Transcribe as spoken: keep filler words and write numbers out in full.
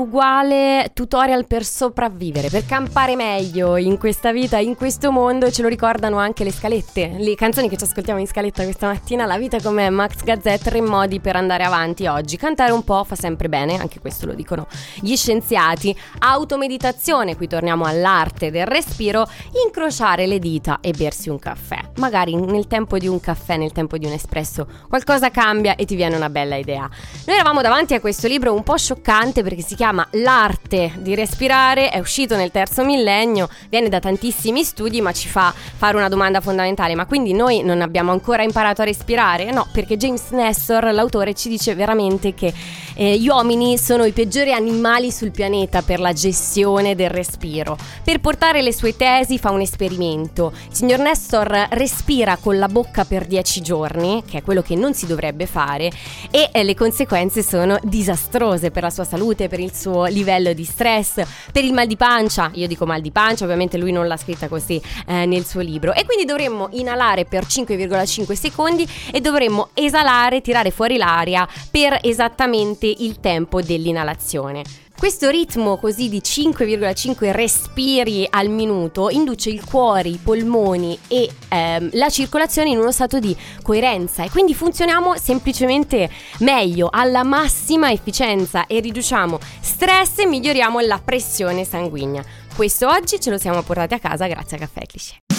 uguale tutorial per sopravvivere, per campare meglio in questa vita, in questo mondo. Ce lo ricordano anche le scalette, le canzoni che ci ascoltiamo in scaletta questa mattina. La vita com'è, Max Gazzè, tre modi per andare avanti oggi. Cantare un po' fa sempre bene, anche questo lo dicono gli scienziati. Automeditazione, qui torniamo all'arte del respiro. Incrociare le dita e bersi un caffè. Magari nel tempo di un caffè, nel tempo di un espresso, qualcosa cambia e ti viene una bella idea. Noi eravamo davanti a questo libro un po' scioccante perché si chiama L'arte di respirare, è uscito nel terzo millennio, viene da tantissimi studi, ma ci fa fare una domanda fondamentale: ma quindi noi non abbiamo ancora imparato a respirare? No, perché James Nestor, l'autore, ci dice veramente che eh, gli uomini sono i peggiori animali sul pianeta per la gestione del respiro. Per portare le sue tesi fa un esperimento. Il signor Nestor respira con la bocca per dieci giorni, che è quello che non si dovrebbe fare, e eh, le conseguenze sono disastrose per la sua salute, per il suo livello di stress, per il mal di pancia. Io dico mal di pancia, ovviamente lui non l'ha scritta così eh, nel suo libro. E quindi dovremmo inalare per cinque virgola cinque secondi e dovremmo esalare, tirare fuori l'aria per esattamente il tempo dell'inalazione. Questo ritmo così di cinque virgola cinque respiri al minuto induce il cuore, i polmoni e ehm, la circolazione in uno stato di coerenza, e quindi funzioniamo semplicemente meglio, alla massima efficienza, e riduciamo stress e miglioriamo la pressione sanguigna. Questo oggi ce lo siamo portati a casa grazie a Caffè Cliché.